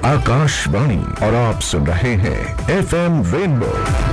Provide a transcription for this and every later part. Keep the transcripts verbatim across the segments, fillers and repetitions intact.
आकाशवाणी और आप सुन रहे हैं F M rainbow.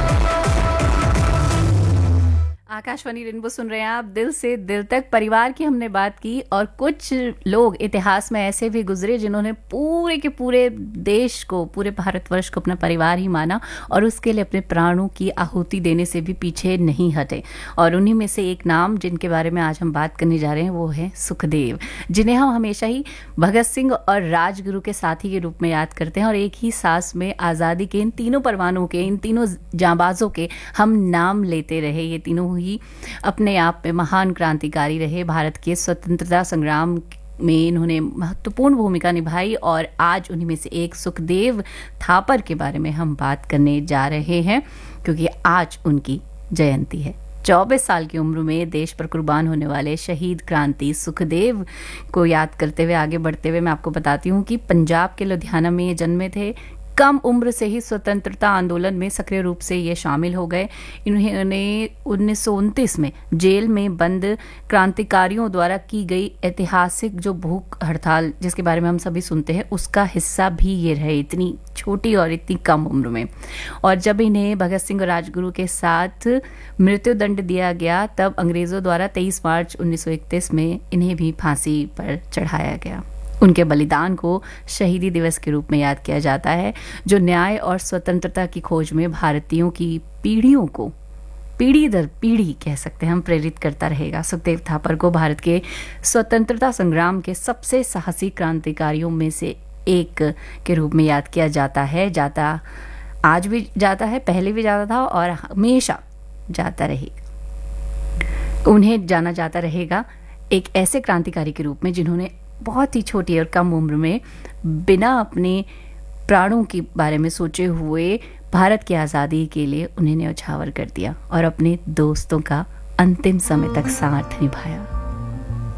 Akashvani rainbow सुन रहे हैं आप। दिल से दिल तक परिवार की हमने बात की, और कुछ लोग इतिहास में ऐसे भी गुजरे जिन्होंने पूरे के पूरे देश को, पूरे भारतवर्ष को अपना परिवार ही माना और उसके लिए अपने प्राणों की आहुति देने से भी पीछे नहीं हटे। और उन्हीं में से एक नाम जिनके बारे में आज हम बात करने जा रहे हैं वो है सुखदेव, जिन्हें हम हमेशा ही भगत सिंह और राजगुरु के साथी के रूप में याद करते हैं। और एक ही सांस में आज़ादी के इन तीनों परवानों के, इन तीनों जांबाजों के हम नाम लेते रहे। ये तीनों ही अपने आप में महान क्रांतिकारी रहे। भारत के स्वतंत्रता संग्राम में इन्होंने महत्वपूर्ण भूमिका निभाई, और आज उन्हीं में से एक सुखदेव थापर के बारे में हम बात करने जा रहे हैं, क्योंकि आज उनकी जयंती है। चौबीस साल की उम्र में देश पर कुर्बान होने वाले शहीद क्रांति सुखदेव को याद करते हुए आगे बढ़ते हुए मैं आपको बताती हूँ कि पंजाब के लुधियाना में ये जन्मे थे। कम उम्र से ही स्वतंत्रता आंदोलन में सक्रिय रूप से ये शामिल हो गए। इन्होंने उन्नीस सौ उनतीस में जेल में बंद क्रांतिकारियों द्वारा की गई ऐतिहासिक जो भूख हड़ताल, जिसके बारे में हम सभी सुनते हैं, उसका हिस्सा भी ये रहे, इतनी छोटी और इतनी कम उम्र में। और जब इन्हें भगत सिंह और राजगुरु के साथ मृत्युदंड दिया गया, तब अंग्रेजों द्वारा तेईस मार्च उन्नीस सौ इकतीस में इन्हें भी फांसी पर चढ़ाया गया। उनके बलिदान को शहीदी दिवस के रूप में याद किया जाता है, जो न्याय और स्वतंत्रता की खोज में भारतीयों की पीढ़ियों को, पीढ़ी दर पीढ़ी कह सकते हैं हम, प्रेरित करता रहेगा। सुखदेव थापर को भारत के स्वतंत्रता संग्राम के सबसे साहसी क्रांतिकारियों में से एक के रूप में याद किया जाता है। जाता आज भी जाता है, पहले भी जाता था और हमेशा जाता रहेगा। उन्हें जाना जाता रहेगा एक ऐसे क्रांतिकारी के रूप में जिन्होंने बहुत ही छोटी और कम उम्र में बिना अपने प्राणों के बारे में सोचे हुए भारत की आज़ादी के लिए उन्हें न्यौछावर कर दिया और अपने दोस्तों का अंतिम समय तक साथ निभाया।